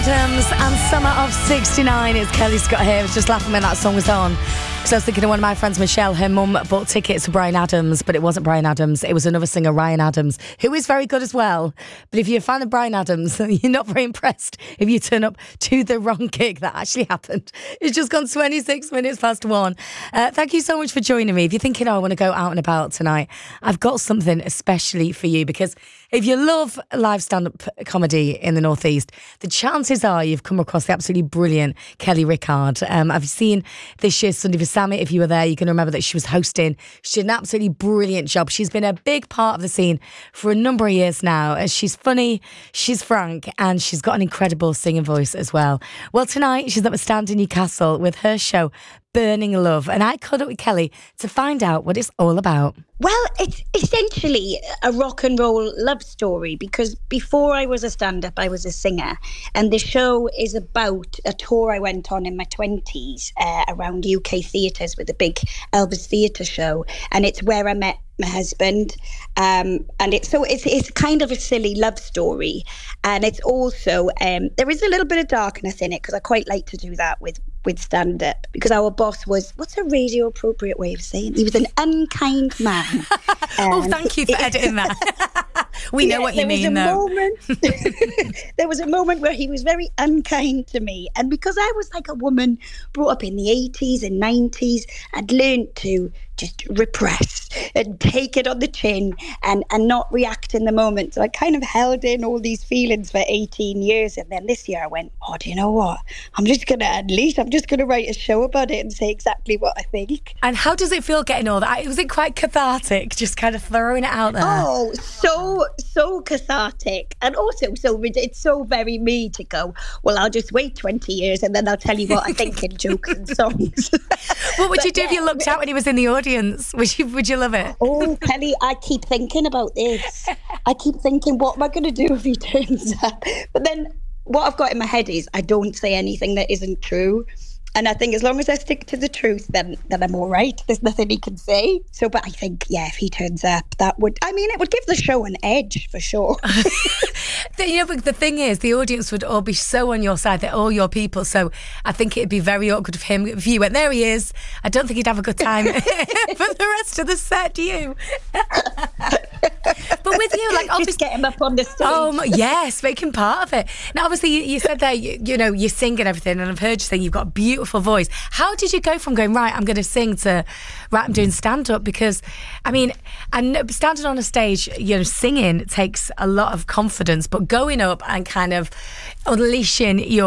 And Summer of 69. It's Kelly Scott here. I was just laughing when that song was on. So I was thinking of one of my friends, Michelle. Her mum bought tickets for Bryan Adams, but it wasn't Bryan Adams. It was another singer, Ryan Adams, who is very good as well. But if you're a fan of Bryan Adams, you're not very impressed if you turn up to the wrong gig that actually happened. It's just gone 26 minutes past 1. Thank you so much for joining me. If you're thinking, I want to go out and about tonight, I've got something especially for you, because if you love live stand-up comedy in the Northeast, the chances are you've come across the absolutely brilliant Kelly Rickard. I've seen this year's Sunday for Sammy. If you were there, you can remember that she was hosting. She did an absolutely brilliant job. She's been a big part of the scene for a number of years now. She's funny, she's frank, and she's got an incredible singing voice as well. Well, tonight she's at the Stand in Newcastle with her show, Burning Love, and I caught up with Kelly to find out what it's all about. Well, it's essentially a rock and roll love story, because before I was a stand-up, I was a singer. And the show is about a tour I went on in my 20s around UK theatres with a big Elvis theatre show. And it's where I met my husband. And it's kind of a silly love story. And it's also, there is a little bit of darkness in it, because I quite like to do that with stand-up, because our boss was, what's a radio appropriate way of saying? He was an unkind man. Oh, thank you for editing that. We know what you mean, though. There was a moment where he was very unkind to me. And because I was like a woman brought up in the 80s and 90s, I'd learned to just repress and take it on the chin and not react in the moment. So I kind of held in all these feelings for 18 years. And then this year I went, oh, do you know what? I'm just going to write a show about it and say exactly what I think. And how does it feel getting all that? Was it quite cathartic, just kind of throwing it out there? Oh, so cathartic. And also, it's so very me to go, well, I'll just wait 20 years and then I'll tell you what I think in jokes and songs. What would you do if you looked out when he was in the audience? Would you love it? Oh, Kelly, I keep thinking about this. I keep thinking, what am I going to do if he turns up? But then what I've got in my head is I don't say anything that isn't true. And I think as long as I stick to the truth, then I'm all right. There's nothing he can say. So, but I think, yeah, if he turns up, it would give the show an edge for sure. But the thing is, the audience would all be so on your side. They're all your people. So I think it'd be very awkward for him if you went, there he is. I don't think he'd have a good time for the rest of the set, do you? But with you, like, obviously, just get him up on the stage. Oh, yes, make him part of it. Now, obviously, you said there, you sing and everything, and I've heard you saying you've got a beautiful voice. How did you go from going, right, I'm going to sing, to, right, I'm doing stand-up? Because, I mean, and standing on a stage, singing takes a lot of confidence, but going up and kind of unleashing your